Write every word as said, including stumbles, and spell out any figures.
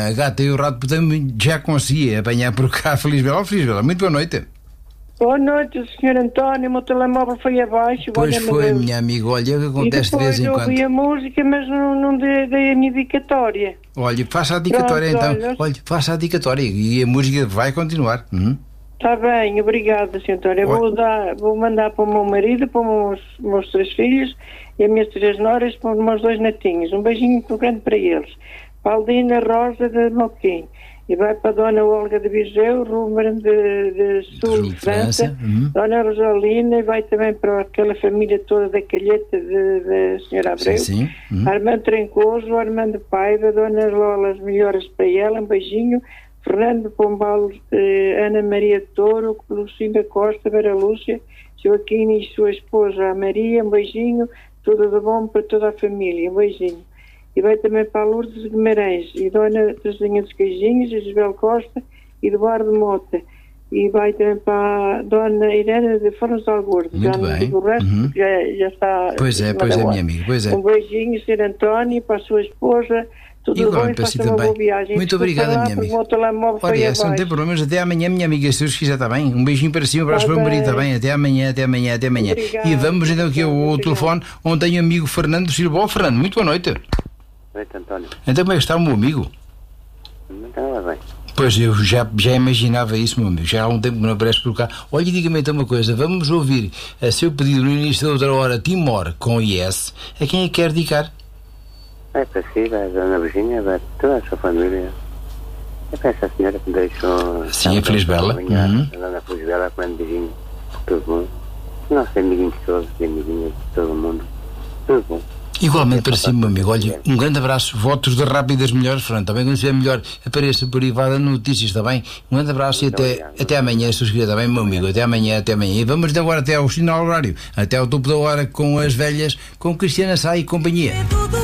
a gata e o rato, portanto, já conseguia apanhar por cá. Feliz Bela. Oh, Feliz Bela, muito boa noite. Boa noite, senhor António. O meu telemóvel foi abaixo. Pois foi, minha amiga. Olha, o que acontece de vez em quando. Eu ouvi a música, mas não, não dei, dei a minha dedicatória. Olha, faça a dedicatória então. Olha. olha, faça a dedicatória e a música vai continuar. Uhum. Está bem, obrigada, senhor António. Eu vou, dar, vou mandar para o meu marido, para os meus, meus três filhos e as minhas três noras, para os meus dois netinhos. Um beijinho muito grande para eles. Para a Aldina Rosa de Moquim. E vai para a Dona Olga de Viseu, Ruben de, de Sul de França, França. Uhum. Dona Rosalina, e vai também para aquela família toda da Calheta da Senhora Abreu. Sim, sim. Uhum. Armando Trencoso, Armando Paiva, Dona Lola, as melhoras para ela, um beijinho. Fernando Pombal, eh, Ana Maria Touro, Lucinda Costa, Vera Lúcia, Joaquim e sua esposa, a Maria, um beijinho. Tudo de bom para toda a família, um beijinho. E vai também para a Lourdes de Guimarães, e Dona Teresinha dos Queijinhos, Isabel Costa e Eduardo Mota. E vai também para a Dona Irene de Fornos de Algordo. Muito já bem. O resto, uhum. já, já está... Pois é, pois é, minha amiga, pois é. Um beijinho, senhor António, para a sua esposa. Tudo Igual, bom e faça uma boa viagem. Muito obrigada, minha amiga. Olha, essa não tem problemas. Até amanhã, minha amiga, se Deus quiser, está bem? Um beijinho para cima, para o meu marido, está bem? Até amanhã, até amanhã, até amanhã. Obrigada, e vamos então aqui ao, ao telefone, onde tenho o amigo Fernando Silva. Oh, Fernando, muito boa noite. Boa noite, António. Então como é que está o meu amigo? Não está bem. Pois, eu já, já imaginava isso, meu amigo. Já há um tempo que não aparece por cá. Olha, diga-me então uma coisa. Vamos ouvir a seu pedido no início da outra hora, Timor, com I S. A quem é que quer dedicar? É para si, vai a Dona Virgínia, vai toda a sua família. É para essa senhora que me deixou... Sim, a Feliz Bela. Uhum. A Dona Feliz Bela, comendo beijinho todo mundo. Nossos amiguinhos todos, e amiguinhas de todo mundo. Tudo bom. Igualmente para si, meu amigo. Olha, um grande abraço. Votos de rápidas melhores, Fernando. Também quando estiver melhor, apareça por aí, vá dando notícias, está bem? Um grande abraço e até, até amanhã, se os quiser, está bem, meu amigo? Até amanhã, até amanhã. E vamos de agora até ao final horário, até ao topo da hora com as velhas, com Cristiana Sá e companhia.